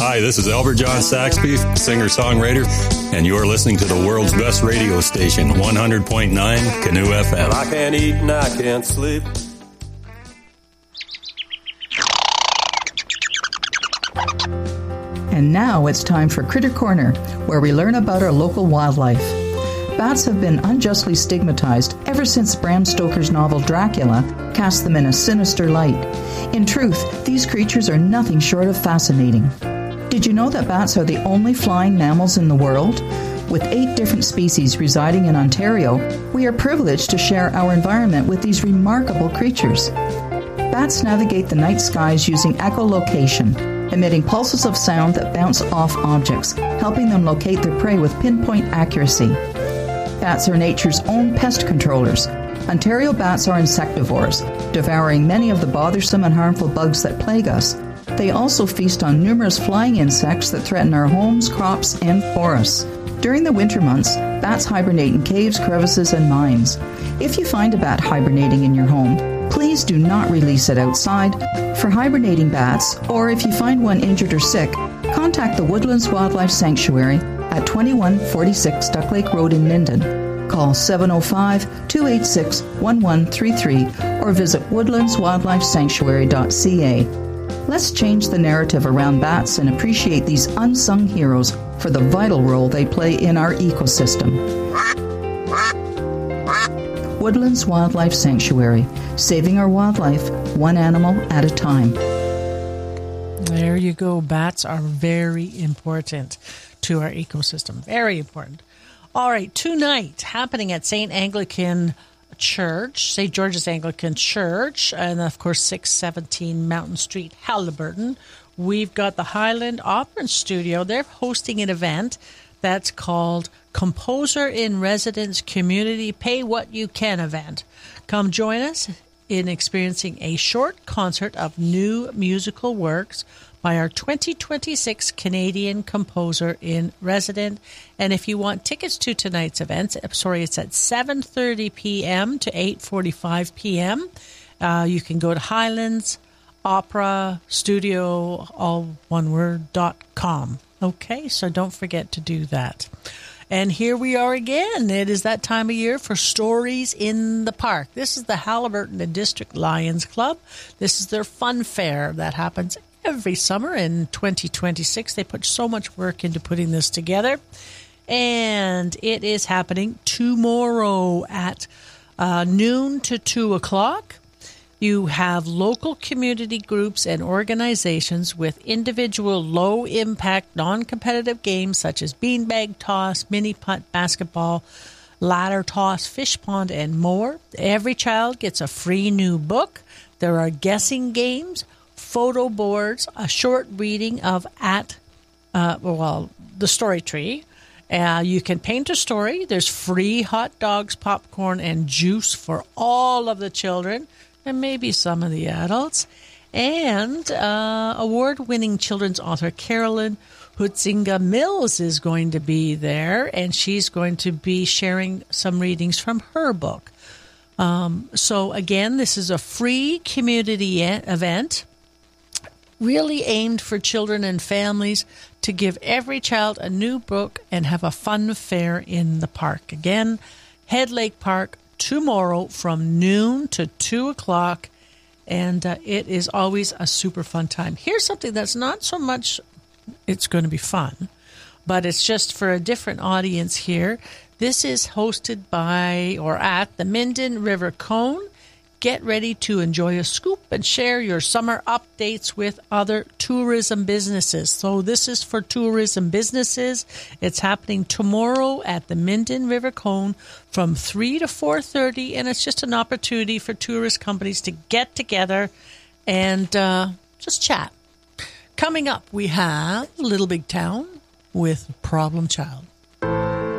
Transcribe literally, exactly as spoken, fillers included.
Hi, this is Albert John Saxby, singer-songwriter, and you're listening to the world's best radio station, one hundred point nine Canoe F M. Well, I can't eat and I can't sleep. And now it's time for Critter Corner, where we learn about our local wildlife. Bats have been unjustly stigmatized ever since Bram Stoker's novel Dracula cast them in a sinister light. In truth, these creatures are nothing short of fascinating. Did you know that bats are the only flying mammals in the world? With eight different species residing in Ontario, we are privileged to share our environment with these remarkable creatures. Bats navigate the night skies using echolocation, emitting pulses of sound that bounce off objects, helping them locate their prey with pinpoint accuracy. Bats are nature's own pest controllers. Ontario bats are insectivores, devouring many of the bothersome and harmful bugs that plague us. They also feast on numerous flying insects that threaten our homes, crops, and forests. During the winter months, bats hibernate in caves, crevices, and mines. If you find a bat hibernating in your home, please do not release it outside. For hibernating bats, or if you find one injured or sick, contact the Woodlands Wildlife Sanctuary at twenty-one forty-six Duck Lake Road in Minden. Call seven oh five, two eight six, one one three three or visit woodlands wildlife sanctuary dot c a. Let's change the narrative around bats and appreciate these unsung heroes for the vital role they play in our ecosystem. Woodlands Wildlife Sanctuary, saving our wildlife one animal at a time. There you go. Bats are very important to our ecosystem. Very important. All right, tonight, happening at Saint Anglican Church, Saint George's Anglican Church, and of course six seventeen Mountain Street, Haliburton. We've got the Highland Opera Studio. They're hosting an event that's called Composer in Residence Community Pay What You Can event. Come join us in experiencing a short concert of new musical works by our twenty twenty-six Canadian Composer in Residence. And if you want tickets to tonight's event, sorry, it's at seven thirty p.m. to eight forty-five p.m. Uh, you can go to Highlands Opera Studio, all one word, dot com. Okay, so don't forget to do that. And here we are again. It is that time of year for Stories in the Park. This is the Haliburton District Lions Club. This is their fun fair that happens every summer in twenty twenty-six. They put so much work into putting this together. And it is happening tomorrow at uh, noon to two o'clock. You have local community groups and organizations with individual low-impact, non-competitive games such as beanbag toss, mini putt, basketball, ladder toss, fish pond, and more. Every child gets a free new book. There are guessing games, photo boards, a short reading of at, uh, well, the story tree. Uh, you can paint a story. There's free hot dogs, popcorn, and juice for all of the children, and maybe some of the adults. And uh, award-winning children's author Carolyn Hutzinga Mills is going to be there, and she's going to be sharing some readings from her book. Um, so, again, this is a free community event, really aimed for children and families to give every child a new book and have a fun fair in the park. Again, Head Lake Park, tomorrow from noon to two o'clock, and uh, it is always a super fun time. Here's something that's not so much it's going to be fun, but it's just for a different audience here. This is hosted by or at the Minden River Cone. Get ready to enjoy a scoop and share your summer updates with other tourism businesses. So this is for tourism businesses. It's happening tomorrow at the Minden River Cone from three to four thirty, and it's just an opportunity for tourist companies to get together and uh, just chat. Coming up, we have Little Big Town with Problem Child.